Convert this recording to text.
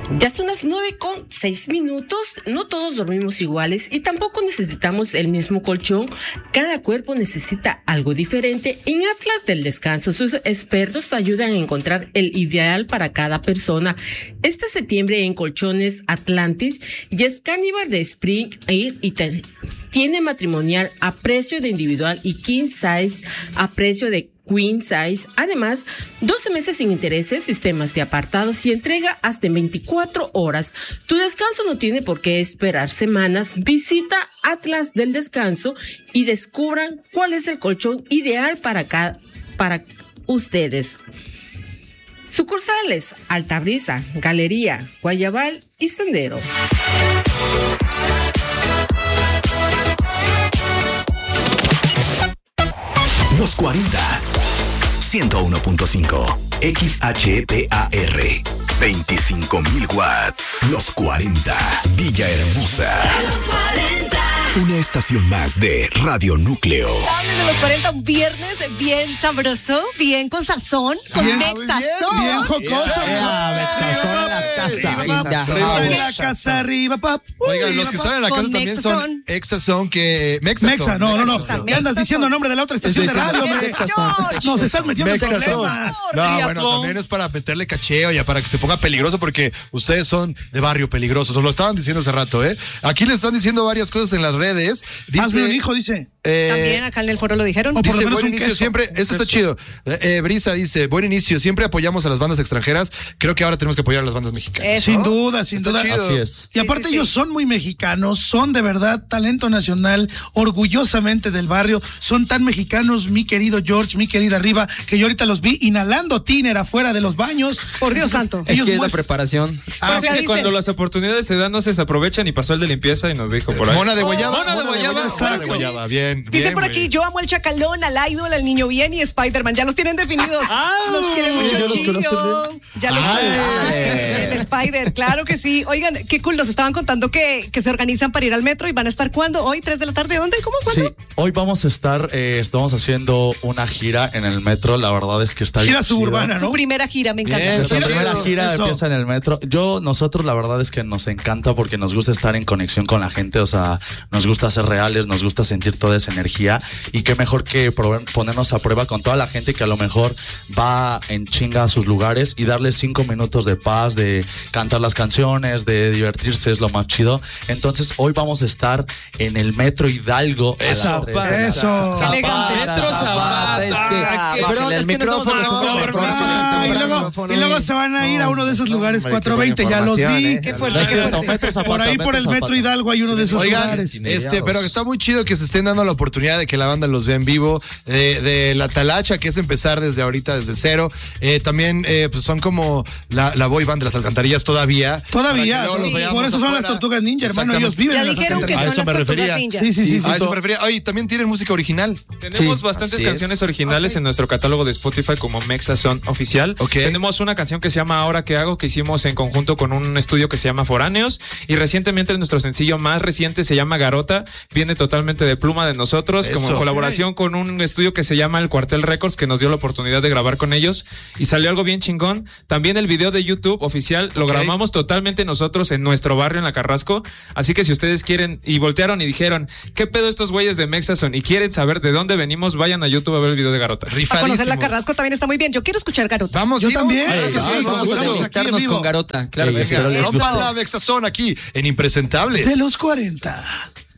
Ya son las 9:06. No todos dormimos iguales y tampoco necesitamos el mismo colchón. Cada cuerpo necesita algo diferente. En Atlas del Descanso, sus expertos te ayudan a encontrar el ideal para cada persona. Este septiembre en Colchones Atlantis y Excalibur de Spring Air y tiene matrimonial a precio de individual y king size a precio de Queen Size. Además, 12 meses sin intereses, sistemas de apartados y entrega hasta en 24 horas. Tu descanso no tiene por qué esperar semanas. Visita Atlas del Descanso y descubran cuál es el colchón ideal para ustedes. Sucursales: Altabrisa, Galería, Guayabal y Sendero. Los 40 101.5 XHPAR 25,000 watts. Los 40 Villahermosa. Los 40. Una estación más de Radio Núcleo. De los 40, un viernes bien sabroso, bien con sazón, con Mexazón. Bien jocoso. Mexazón en la casa. Arriba en la casa, arriba, pap. Oigan, los que están en la casa también son Mexazón, que... Mexa, no. ¿Qué andas diciendo el nombre de la otra estación de radio, hombre? Nos estás metiendo en problemas. No, bueno, también es para meterle cacheo y para que se ponga peligroso, porque ustedes son de barrio peligroso. Nos lo estaban diciendo hace rato, ¿eh? Aquí les están diciendo varias cosas en las redes. Hazme un hijo, dice. También acá en el foro lo dijeron. Dice, buen inicio siempre. Esto está chido. Brisa dice, buen inicio. Siempre apoyamos a las bandas extranjeras. Creo que ahora tenemos que apoyar a las bandas mexicanas. Eso. Sin duda. Chido. Así es. Y aparte ellos son muy mexicanos, son de verdad talento nacional, orgullosamente del barrio. Son tan mexicanos, mi querido George, mi querida Riva, que yo ahorita los vi inhalando tiner afuera de los baños. Por Dios santo. Es que es la preparación. Así que cuando las oportunidades se dan, no se desaprovechan, y pasó el de limpieza y nos dijo por ahí. Mona de guayaba. Mona de guayaba. Bien. Dice por aquí, yo amo el Chacalón, al Idol, al Niño Bien y Spider-Man. Ya los tienen definidos. Los quiere mucho Chillo. Ya los conocen. El Spider, claro que sí. Oigan, qué cool. Nos estaban contando que se organizan para ir al metro y van a estar ¿cuándo? Hoy, 3 de la tarde. ¿Dónde? ¿Cómo? ¿Cuándo? Sí, hoy vamos a estar, estamos haciendo una gira en el metro. La verdad es que está bien. Gira suburbana, ¿no? Su primera gira, me encanta. Nuestra primera gira empieza en el metro. Nosotros la verdad es que nos encanta porque nos gusta estar en conexión con la gente, o sea, nos gusta ser reales, nos gusta sentir toda esa energía, y qué mejor que ponernos a prueba con toda la gente que a lo mejor va en chinga a sus lugares y darles 5 minutos de paz, de cantar las canciones, de divertirse, es lo más chido. Entonces hoy vamos a estar en el metro Hidalgo. Eso. Metro Zapata. Es que Y luego se van a ir a uno de esos lugares 420, ya los vi. Qué fuerte. Por ahí por el metro Hidalgo hay uno de esos lugares. Pero está muy chido que se estén dando la oportunidad de que la banda los vea en vivo, de la talacha, que es empezar desde ahorita, desde cero. También pues son como la boy band de las alcantarillas todavía. Por eso son las Tortugas Ninja, hermano. Ellos viven ya en las dijeron que son las Tortugas Ninja. Sí. A eso me refería. Oye, también tienen música original. Tenemos bastantes canciones originales en nuestro catálogo de Spotify como Mexazón Oficial. Tenemos una canción que se llama Ahora que hago, que hicimos en conjunto con un estudio que se llama Foráneos, y recientemente nuestro sencillo más reciente se llama Garota, viene totalmente de pluma de nosotros, como en colaboración con un estudio que se llama El Cuartel Records, que nos dio la oportunidad de grabar con ellos, y salió algo bien chingón. También el video de YouTube oficial lo grabamos totalmente nosotros en nuestro barrio, en La Carrasco, así que si ustedes quieren y voltearon y dijeron, ¿qué pedo estos güeyes de Mexazón? Y quieren saber de dónde venimos, vayan a YouTube a ver el video de Garota. Para conocer La Carrasco también está muy bien. Yo quiero escuchar Garota. Vamos, yo también. Vamos a conectarnos con Garota. Claro que sí. Rompan la Mexazón aquí en Impresentables. De los 40.